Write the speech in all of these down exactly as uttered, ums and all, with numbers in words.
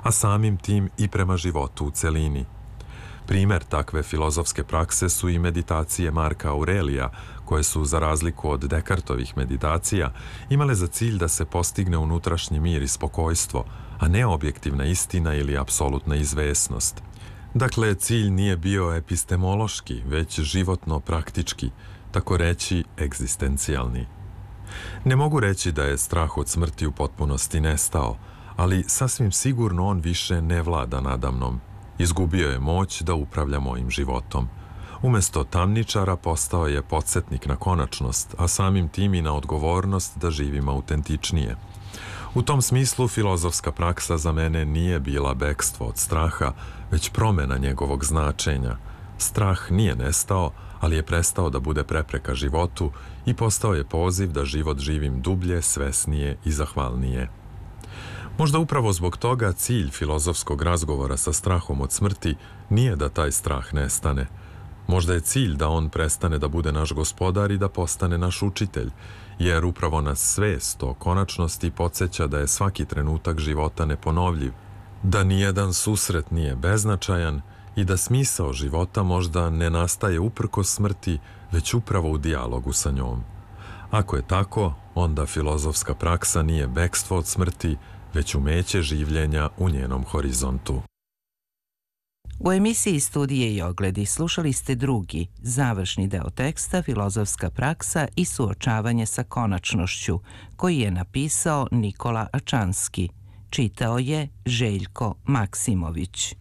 a samim tim i prema životu u celini. Primer takve filozofske prakse su i meditacije Marka Aurelija, koje su, za razliku od Dekartovih meditacija, imale za cilj da se postigne unutrašnji mir i spokojstvo, a ne objektivna istina ili apsolutna izvesnost. Dakle, cilj nije bio epistemološki, već životno-praktički, tako reći egzistencijalni. Ne mogu reći da je strah od smrti u potpunosti nestao, ali sasvim sigurno on više ne vlada nadamnom. Izgubio je moć da upravlja mojim životom. Umesto tamničara postao je podsjetnik na konačnost, a samim tim i na odgovornost da živim autentičnije. U tom smislu filozofska praksa za mene nije bila bekstvo od straha, već promjena njegovog značenja. Strah nije nestao, ali je prestao da bude prepreka životu i postao je poziv da život živim dublje, svesnije i zahvalnije. Možda upravo zbog toga cilj filozofskog razgovora sa strahom od smrti nije da taj strah nestane. Možda je cilj da on prestane da bude naš gospodar i da postane naš učitelj, jer upravo nas svest o konačnosti podsjeća da je svaki trenutak života neponovljiv, da nijedan susret nije beznačajan i da smisao života možda ne nastaje uprkos smrti, već upravo u dijalogu sa njom. Ako je tako, onda filozofska praksa nije bekstvo od smrti, već umeće življenja u njenom horizontu. U emisiji Studije i ogledi slušali ste drugi, završni deo teksta Filozofska praksa i suočavanje sa konačnošću, koji je napisao Nikola Ačanski. Čitao je Željko Maksimović.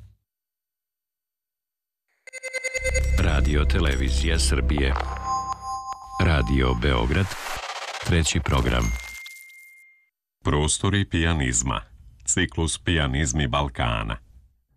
Radio Televizija Srbije. Radio Beograd. Treći program. Prostori pijanizma. Ciklus Pijanizmi Balkana.